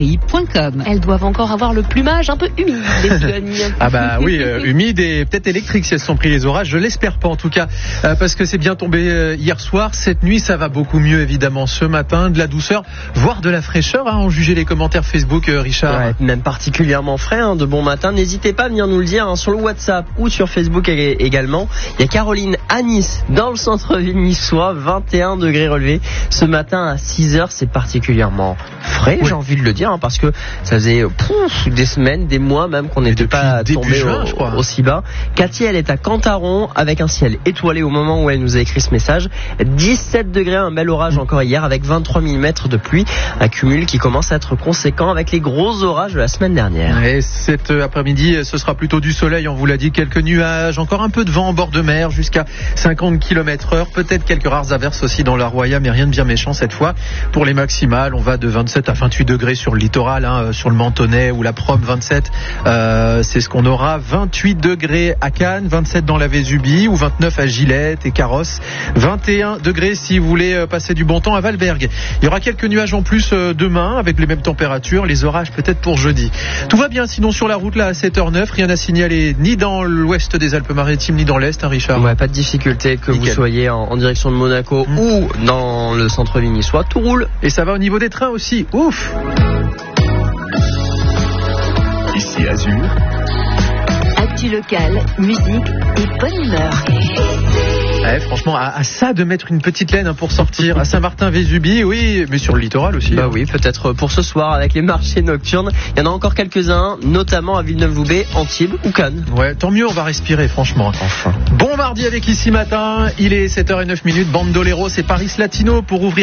Elles doivent encore avoir le plumage un peu humide, les cigognes. Ah bah oui, humide et peut-être électrique si elles se sont pris les orages. Je l'espère pas en tout cas, parce que c'est bien tombé hier soir. Cette nuit, ça va beaucoup mieux évidemment. Ce matin, de la douceur, voire de la fraîcheur. En juger les commentaires Facebook, Richard. Ouais, même particulièrement frais, de bon matin. N'hésitez pas à venir nous le dire sur le WhatsApp ou sur Facebook également. Il y a Caroline à Nice, dans le centre-ville niçois, 21 degrés relevés. Ce matin à 6h, c'est particulièrement frais, j'ai envie de le dire, parce que ça faisait des semaines, des mois même qu'on n'était pas tombé aussi bas. Cathy, elle est à Cantaron avec un ciel étoilé au moment où elle nous a écrit ce message. 17 degrés, un bel orage encore hier avec 23 mm de pluie. Un cumul qui commence à être conséquent avec les gros orages de la semaine dernière. Et cet après-midi, ce sera plutôt du soleil, on vous l'a dit, quelques nuages, encore un peu de vent en bord de mer jusqu'à 50 km/h, peut-être quelques rares averses aussi dans la Roya, mais rien de bien méchant cette fois. Pour les maximales, on va de 27 à 28 degrés sur le littoral, sur le Mentonnet ou la Prom, 27, c'est ce qu'on aura. 28 degrés à Cannes, 27 dans la Vésubie ou 29 à Gillette et Carrosse, 21 degrés si vous voulez passer du bon temps à Valberg. Il y aura quelques nuages en plus demain avec les mêmes températures, les orages peut-être pour jeudi. Tout va bien sinon sur la route là à 7h09, rien à signaler ni dans l'ouest des Alpes-Maritimes ni dans l'est, Richard. Ouais, pas de difficulté que vous soyez en direction de Monaco ou dans le centre-ville niçois, tout roule. Et ça va au niveau des trains aussi, ouf. Ici Azur. Actu locale, musique et bonne humeur. Franchement, à ça de mettre une petite laine pour sortir à Saint-Martin-Vésubie, oui, mais sur le littoral aussi. Bah oui, peut-être pour ce soir avec les marchés nocturnes. Il y en a encore quelques-uns, notamment à Villeneuve-Loubet, Antibes ou Cannes. Ouais, tant mieux, on va respirer, franchement. Enfin. Bon mardi avec Ici Matin, il est 7h09, Bandolero, c'est Paris Latino pour ouvrir